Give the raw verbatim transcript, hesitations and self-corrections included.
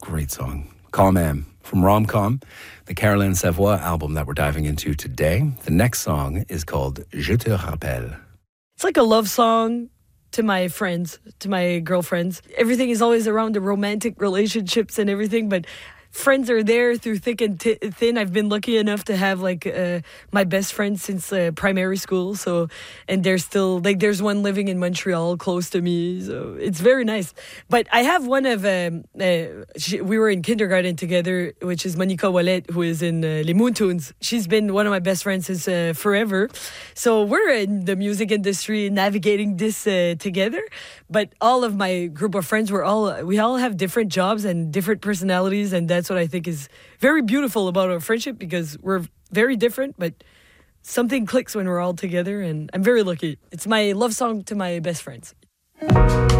great song. Quand même from Rom-Com, the Caroline Savoie album that we're diving into today. The next song is called Je te rappelle. It's like a love song to my friends, to my girlfriends. Everything is always around the romantic relationships and everything, but friends are there through thick and t- thin. I've been lucky enough to have like uh, my best friends since uh, primary school. So, and there's still like there's one living in Montreal close to me. So it's very nice. But I have one of um, uh, she, we were in kindergarten together, which is Monica Wallet, who is in uh, Les Moontoons. She's been one of my best friends since uh, forever. So we're in the music industry, navigating this uh, together. But all of my group of friends were all we all have different jobs and different personalities, and that's what I think is very beautiful about our friendship, because we're very different, but something clicks when we're all together, and I'm very lucky. It's my love song to my best friends.